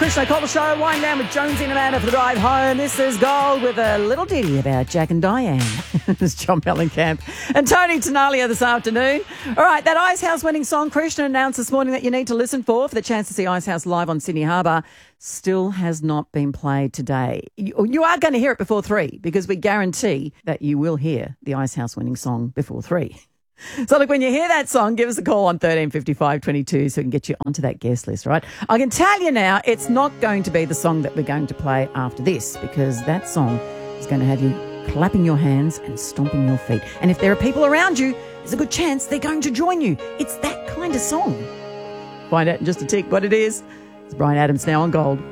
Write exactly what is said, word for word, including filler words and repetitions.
Krishna Call the Show. Wind down with Jonesy and Amanda for the drive home. This is Gold with a little ditty about Jack and Diane. This is John Mellencamp and Tony Tenalia this afternoon. All right, that Icehouse winning song Krishna announced this morning that you need to listen for for the chance to see Icehouse live on Sydney Harbour still has not been played today. You, you are going to hear it before three because we guarantee that you will hear the Icehouse winning song before three. So, look, when you hear that song, give us a call on thirteen fifty-five twenty-two so we can get you onto that guest list, right? I can tell you now, it's not going to be the song that we're going to play after this because that song is going to have you clapping your hands and stomping your feet. And if there are people around you, there's a good chance they're going to join you. It's that kind of song. Find out in just a tick what it is. It's Bryan Adams now on Gold.